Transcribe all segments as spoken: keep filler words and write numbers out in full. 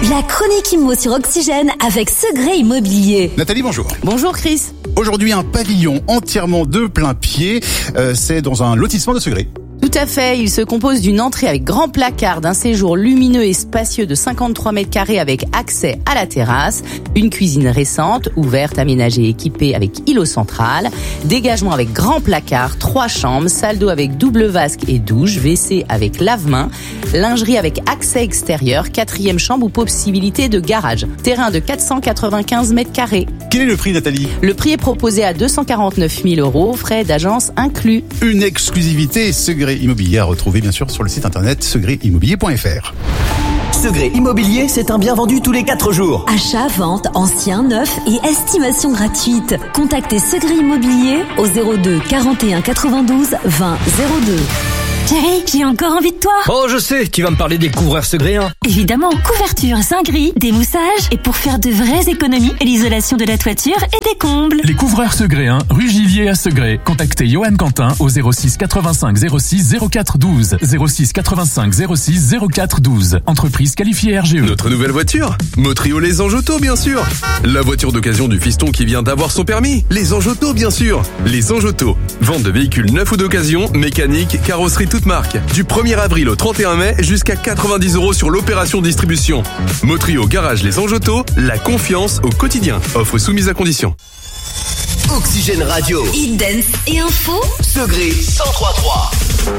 La chronique immo sur Oxygène avec Segré Immobilier. Nathalie, bonjour. Bonjour Chris. Aujourd'hui, un pavillon entièrement de plein pied. Euh, c'est dans un lotissement de Segré. Tout à fait, il se compose d'une entrée avec grand placard, d'un séjour lumineux et spacieux de cinquante-trois mètres carrés avec accès à la terrasse, une cuisine récente, ouverte, aménagée et équipée avec îlot central, dégagement avec grand placard, trois chambres, salle d'eau avec double vasque et douche, W C avec lave-main, lingerie avec accès extérieur, quatrième chambre ou possibilité de garage, terrain de quatre cent quatre-vingt-quinze mètres carrés. Quel est le prix, Nathalie? Le prix est proposé à deux cent quarante-neuf mille euros, frais d'agence inclus. Une exclusivité Segré Immobilier à retrouver bien sûr sur le site internet segré immobilier point f r. Segré Immobilier, c'est un bien vendu tous les quatre jours. Achat, vente, ancien, neuf et estimation gratuite. Contactez Segré Immobilier au zéro deux quarante et un quatre-vingt-douze vingt zéro deux. Chérie, j'ai encore envie de toi. Oh, je sais, tu vas me parler des couvreurs segréens. Évidemment, couverture, zinguerie, démoussage et pour faire de vraies économies, l'isolation de la toiture et des combles. Les couvreurs segréens, rue Givier à Segré. Contactez Johan Quentin au zéro six quatre-vingt-cinq zéro six zéro quatre douze. zéro six quatre-vingt-cinq zéro six zéro quatre douze. Entreprise qualifiée R G E. Notre nouvelle voiture, Motrio Les Anges Auto, bien sûr. La voiture d'occasion du fiston qui vient d'avoir son permis. Les Anges Auto, bien sûr. Les Anges Auto. Vente de véhicules neufs ou d'occasion, mécanique, carrosserie toute marque. Du premier avril au trente et un mai, jusqu'à quatre-vingt-dix euros sur l'opération distribution. Motrio Garage Les Anges Auto, la confiance au quotidien. Offre soumise à condition. Oxygène Radio. E-Dance et info. Segré cent trois trois.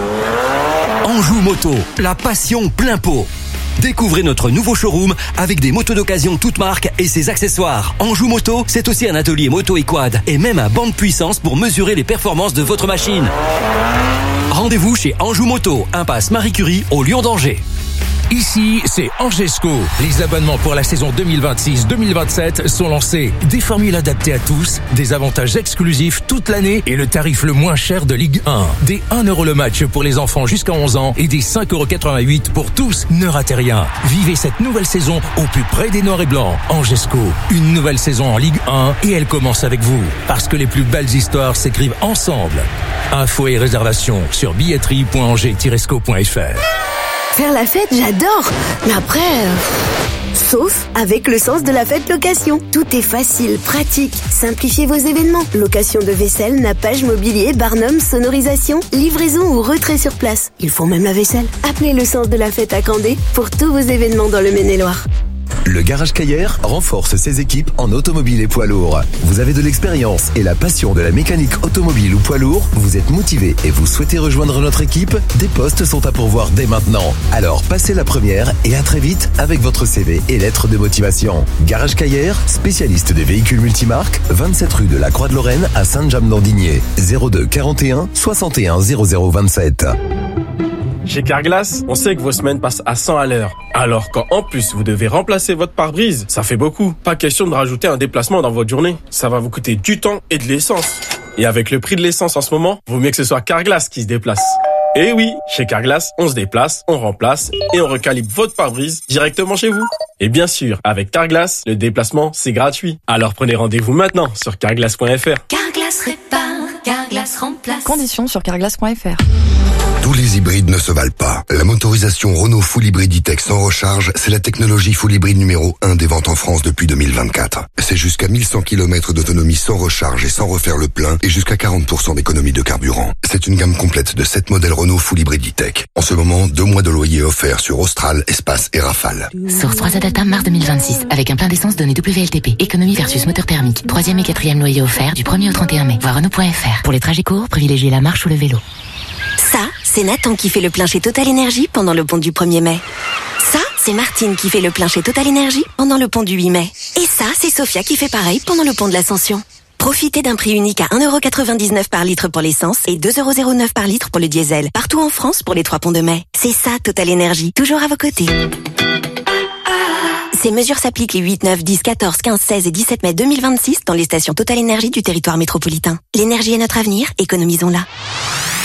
Anjou Moto, la passion plein pot. Découvrez notre nouveau showroom avec des motos d'occasion toutes marques et ses accessoires. Anjou Moto, c'est aussi un atelier moto et quad et même un banc de puissance pour mesurer les performances de votre machine. Rendez-vous chez Anjou Moto, impasse Marie Curie au Lyon d'Angers. Ici, c'est Angesco. Les abonnements pour la saison deux mille vingt-six deux mille vingt-sept sont lancés. Des formules adaptées à tous, des avantages exclusifs toute l'année et le tarif le moins cher de Ligue un. Des un euro le match pour les enfants jusqu'à onze ans et des cinq euros quatre-vingt-huit pour tous. Ne ratez rien. Vivez cette nouvelle saison au plus près des Noirs et Blancs. Angesco, une nouvelle saison en Ligue un et elle commence avec vous. Parce que les plus belles histoires s'écrivent ensemble. Infos et réservations sur billetterie point angers tiret sco point f r. Faire la fête, j'adore. Mais après... Euh... Sauf avec le sens de la fête location. Tout est facile, pratique. Simplifiez vos événements. Location de vaisselle, nappage, mobilier, barnum, sonorisation, livraison ou retrait sur place. Ils font même la vaisselle. Appelez le sens de la fête à Candé pour tous vos événements dans le Maine-et-Loire. Le Garage Caillère renforce ses équipes en automobile et poids lourd. Vous avez de l'expérience et la passion de la mécanique automobile ou poids lourd, vous êtes motivé et vous souhaitez rejoindre notre équipe, des postes sont à pourvoir dès maintenant. Alors passez la première et à très vite avec votre C V et lettre de motivation. Garage Caillère, spécialiste des véhicules multimarques, vingt-sept rue de la Croix de Lorraine à Saint-James-d'Andigné. zéro deux quarante et un soixante et un zéro zéro vingt-sept. Chez Carglass, on sait que vos semaines passent à cent à l'heure. Alors quand en plus vous devez remplacer votre pare-brise, ça fait beaucoup. Pas question de rajouter un déplacement dans votre journée. Ça va vous coûter du temps et de l'essence. Et avec le prix de l'essence en ce moment, vaut mieux que ce soit Carglass qui se déplace. Et oui, chez Carglass, on se déplace, on remplace et on recalibre votre pare-brise directement chez vous. Et bien sûr, avec Carglass, le déplacement, c'est gratuit. Alors prenez rendez-vous maintenant sur carglass point f r. Carglass répare, Carglass remplace. Conditions sur carglass point f r. Tous les hybrides ne se valent pas. La motorisation Renault Full Hybrid E-Tech sans recharge, c'est la technologie Full Hybrid numéro un des ventes en France depuis deux mille vingt-quatre. C'est jusqu'à mille cent kilomètres d'autonomie sans recharge et sans refaire le plein et jusqu'à quarante pour cent d'économie de carburant. C'est une gamme complète de sept modèles Renault Full Hybrid E-Tech. En ce moment, deux mois de loyer offerts sur Austral, Espace et Rafale. Source trois A Data mars deux mille vingt-six. Avec un plein d'essence donné W L T P. Économie versus moteur thermique. Troisième et quatrième loyer offert du premier au trente et un mai. Voir Renault point f r. Pour les trajets courts, privilégiez la marche ou le vélo. Ça, c'est Nathan qui fait le plein chez Total Énergie pendant le pont du premier mai. Ça, c'est Martine qui fait le plein chez Total Énergie pendant le pont du huit mai. Et ça, c'est Sophia qui fait pareil pendant le pont de l'Ascension. Profitez d'un prix unique à un euro quatre-vingt-dix-neuf par litre pour l'essence et deux euros zéro neuf par litre pour le diesel. Partout en France pour les trois ponts de mai. C'est ça, Total Énergie. Toujours à vos côtés. Ces mesures s'appliquent les huit, neuf, dix, quatorze, quinze, seize et dix-sept mai deux mille vingt-six dans les stations Total Énergie du territoire métropolitain. L'énergie est notre avenir, économisons-la.